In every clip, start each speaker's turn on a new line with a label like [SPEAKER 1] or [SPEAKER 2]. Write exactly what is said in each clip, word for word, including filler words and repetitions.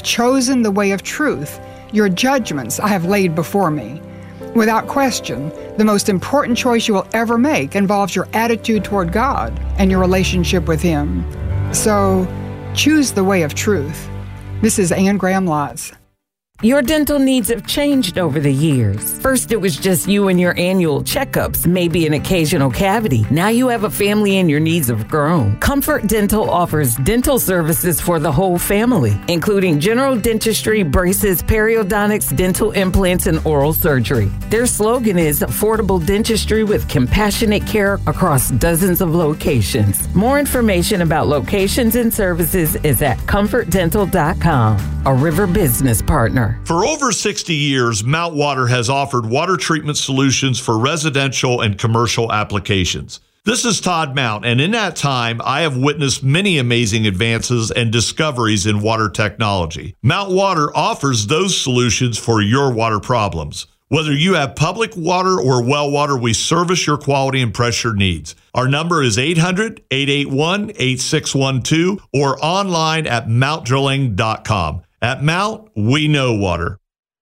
[SPEAKER 1] chosen the way of truth. Your judgments I have laid before me. Without question, the most important choice you will ever make involves your attitude toward God and your relationship with Him. So, choose the way of truth. This is Anne Graham Lotz.
[SPEAKER 2] Your dental needs have changed over the years. First, it was just you and your annual checkups, maybe an occasional cavity. Now you have a family and your needs have grown. Comfort Dental offers dental services for the whole family, including general dentistry, braces, periodontics, dental implants, and oral surgery. Their slogan is affordable dentistry with compassionate care across dozens of locations. More information about locations and services is at comfort dental dot com, a River business partner.
[SPEAKER 3] For over sixty years, Mount Water has offered water treatment solutions for residential and commercial applications. This is Todd Mount, and in that time, I have witnessed many amazing advances and discoveries in water technology. Mount Water offers those solutions for your water problems. Whether you have public water or well water, we service your quality and pressure needs. Our number is eight hundred, eight eight one, eight six one two or online at mount drilling dot com. At Mount, we know water.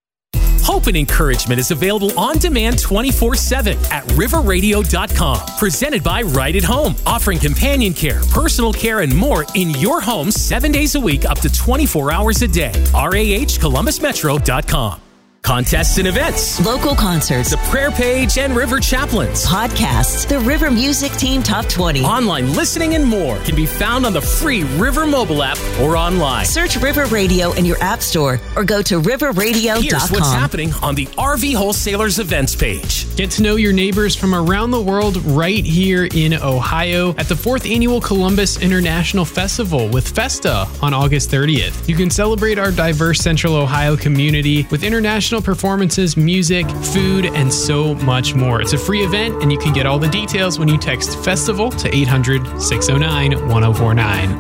[SPEAKER 4] Hope and encouragement is available on demand twenty-four seven at river radio dot com. Presented by Right at Home, offering companion care, personal care, and more in your home seven days a week up to twenty-four hours a day. R A H columbus metro dot com. Contests and events,
[SPEAKER 5] local concerts,
[SPEAKER 4] the prayer page and River Chaplains,
[SPEAKER 5] podcasts, the River Music Team Top twenty,
[SPEAKER 4] online listening, and more can be found on the free River mobile app or online.
[SPEAKER 5] Search River Radio in your app store or go to river radio dot com.
[SPEAKER 4] Here's what's happening on the R V Wholesalers events page.
[SPEAKER 6] Get to know your neighbors from around the world right here in Ohio at the fourth Annual Columbus International Festival with Festa on August thirtieth. You can celebrate our diverse Central Ohio community with international performances, music, food, and so much more. It's a free event, and you can get all the details when you text FESTIVAL to eight hundred, six oh nine, one oh four nine.